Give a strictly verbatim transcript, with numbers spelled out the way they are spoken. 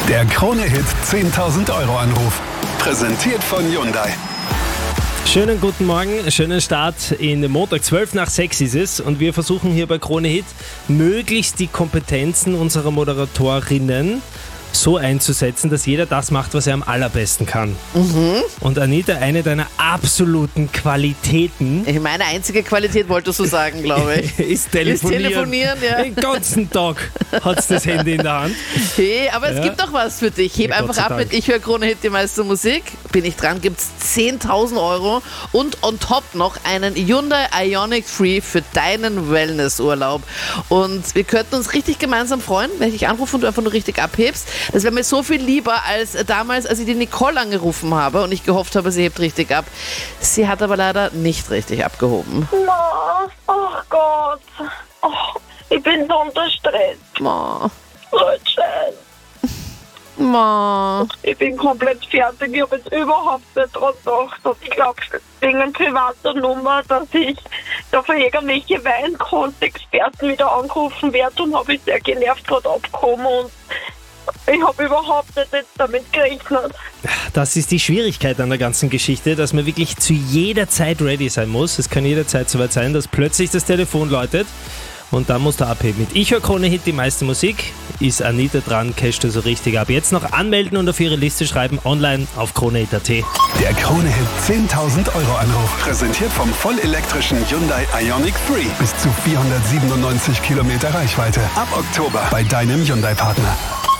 Der Krone-Hit zehntausend Euro Anruf. Präsentiert von Hyundai. Schönen guten Morgen, schönen Start in den Montag. zwölf nach sechs ist es und wir versuchen hier bei Krone Hit möglichst die Kompetenzen unserer Moderatorinnen so einzusetzen, dass jeder das macht, was er am allerbesten kann. Mhm. Und Anita, eine deiner absoluten Qualitäten Meine einzige Qualität, wolltest du sagen, glaube ich. ist telefonieren. Ist telefonieren, ja. Den ganzen Tag hat es das Handy in der Hand. Hey, aber es Ja. gibt doch was für dich. Heb Ja, Gott einfach sei ab Dank. mit Ich höre Krone Hit, die meiste Musik. Bin ich dran, gibt's zehntausend Euro und on top noch einen Hyundai Ioniq Three für deinen Wellnessurlaub. Und wir könnten uns richtig gemeinsam freuen, wenn ich dich anrufe und du einfach nur richtig abhebst. Das wäre mir so viel lieber als damals, als ich die Nicole angerufen habe und ich gehofft habe, sie hebt richtig ab. Sie hat aber leider nicht richtig abgehoben. Ma, ach Gott. Oh, ich bin so unter Stress. Ma, So ein Scheiß. ma. Ich bin komplett fertig. Ich habe jetzt überhaupt nicht dran gedacht. Und ich glaube, wegen privater Nummer, dass ich da für irgendwelche Weinkunstexperten wieder angerufen werde und habe ich sehr genervt gerade abgekommen. Und ich habe überhaupt nicht jetzt damit gerechnet. Das ist die Schwierigkeit an der ganzen Geschichte, dass man wirklich zu jeder Zeit ready sein muss. Es kann jederzeit soweit sein, dass plötzlich das Telefon läutet und dann musst du abheben. Mit Ich höre Krone Hit, die meiste Musik, ist Anita dran, casht also richtig ab. Jetzt noch anmelden und auf ihre Liste schreiben, online auf kronehit punkt at. Der Krone-Hit zehntausend Euro Anruf. Präsentiert vom vollelektrischen Hyundai Ioniq Three. Bis zu vierhundertsiebenundneunzig Kilometer Reichweite. Ab Oktober bei deinem Hyundai-Partner.